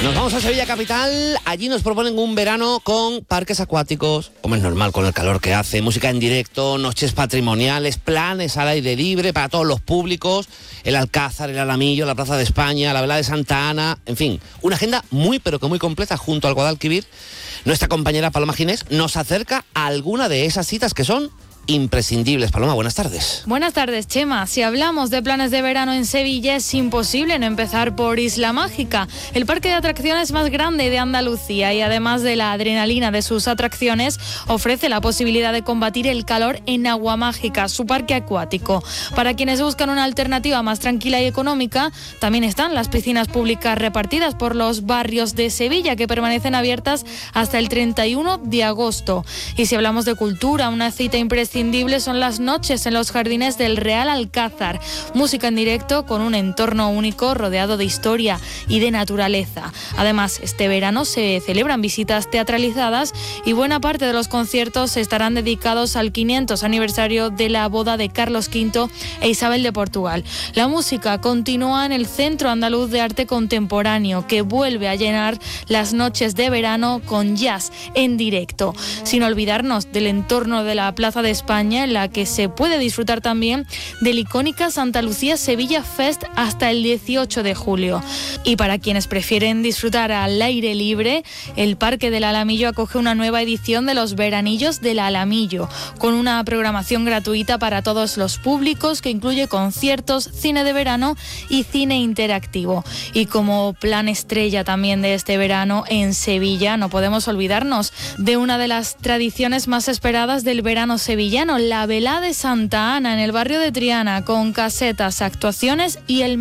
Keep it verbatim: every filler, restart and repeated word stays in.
Nos vamos a Sevilla capital, allí nos proponen un verano con parques acuáticos, como es normal con el calor que hace, música en directo, noches patrimoniales, planes al aire libre para todos los públicos, el Alcázar, el Alamillo, la Plaza de España, la Vela de Santa Ana, en fin, una agenda muy pero que muy completa junto al Guadalquivir. Nuestra compañera Paloma Ginés nos acerca a alguna de esas citas que son imprescindibles. Paloma, buenas tardes. Buenas tardes, Chema. Si hablamos de planes de verano en Sevilla, es imposible no empezar por Isla Mágica, el parque de atracciones más grande de Andalucía, y además de la adrenalina de sus atracciones, ofrece la posibilidad de combatir el calor en Agua Mágica, su parque acuático. Para quienes buscan una alternativa más tranquila y económica, también están las piscinas públicas repartidas por los barrios de Sevilla, que permanecen abiertas hasta el treinta y uno de agosto. Y si hablamos de cultura, una cita imprescindible son las noches en los jardines del Real Alcázar. Música en directo con un entorno único rodeado de historia y de naturaleza. Además, este verano se celebran visitas teatralizadas y buena parte de los conciertos estarán dedicados al quinientos aniversario de la boda de Carlos quinto e Isabel de Portugal. La música continúa en el Centro Andaluz de Arte Contemporáneo, que vuelve a llenar las noches de verano con jazz en directo. Sin olvidarnos del entorno de la Plaza de España, en la que se puede disfrutar también del icónica Santa Lucía Sevilla Fest hasta el dieciocho de julio. Y para quienes prefieren disfrutar al aire libre, el Parque del Alamillo acoge una nueva edición de los Veranillos del Alamillo, con una programación gratuita para todos los públicos que incluye conciertos, cine de verano y cine interactivo. Y como plan estrella también de este verano en Sevilla, no podemos olvidarnos de una de las tradiciones más esperadas del verano sevillano, la Vela de Santa Ana en el barrio de Triana, con casetas, actuaciones y el